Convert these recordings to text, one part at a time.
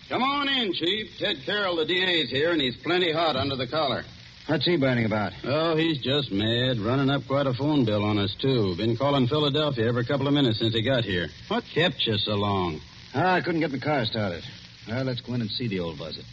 Come on in, Chief. Ted Carroll, the DA's here, and he's plenty hot under the collar. What's he burning about? Oh, he's just mad. Running up quite a phone bill on us, too. Been calling Philadelphia every couple of minutes since he got here. What kept you so long? I couldn't get my car started. Well, let's go in and see the old buzzard.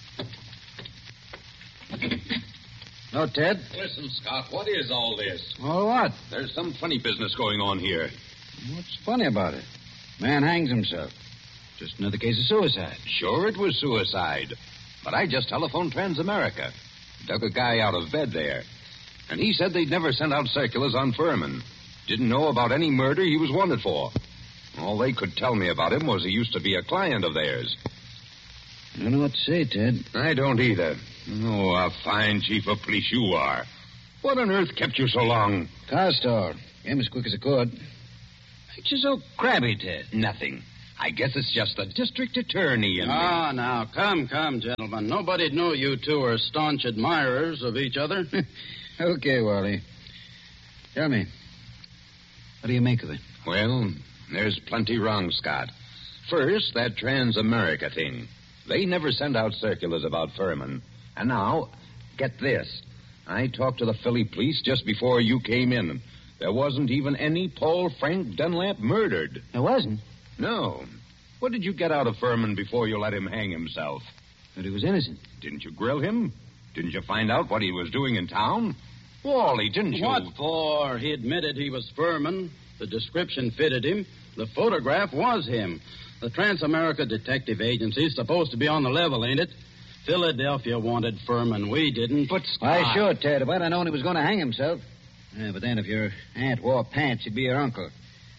No, Ted? Listen, Scott, what is all this? Oh, what? There's some funny business going on here. What's funny about it? Man hangs himself. Just another case of suicide. Sure, it was suicide. But I just telephoned Transamerica. Dug a guy out of bed there. And he said they'd never sent out circulars on Furman. Didn't know about any murder he was wanted for. All they could tell me about him was he used to be a client of theirs. I don't know what to say, Ted. I don't either. Oh, a fine chief of police you are. What on earth kept you so long? Car store. Came as quick as I could. Makes you so crabby, Ted. Nothing. I guess it's just the district attorney and... Ah, now, come, gentlemen. Nobody'd know you two are staunch admirers of each other. Okay, Wally. Tell me, what do you make of it? Well, there's plenty wrong, Scott. First, that Transamerica thing. They never sent out circulars about Furman. And now, get this. I talked to the Philly police just before you came in. There wasn't even any Paul Frank Dunlap murdered. There wasn't? No. What did you get out of Furman before you let him hang himself? That he was innocent. Didn't you grill him? Didn't you find out what he was doing in town? Wally, didn't you? What for? He admitted he was Furman. The description fitted him. The photograph was him. The Transamerica Detective Agency's supposed to be on the level, ain't it? Philadelphia wanted Furman. We didn't. But Why, sure, Ted. If I'd have known he was going to hang himself. Yeah, but then if your aunt wore pants, he'd be your uncle.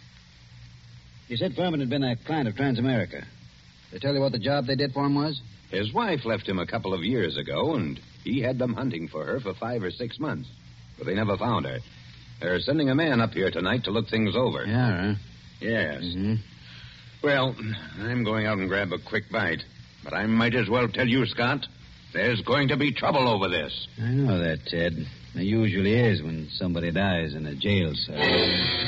You said Furman had been a client of Transamerica. They tell you what the job they did for him was? His wife left him a couple of years ago, and he had them hunting for her for 5 or 6 months. But they never found her. They're sending a man up here tonight to look things over. Yeah, huh? Yes. Mm-hmm. Well, I'm going out and grab a quick bite. But I might as well tell you, Scott, there's going to be trouble over this. I know that, Ted. There usually is when somebody dies in a jail cell.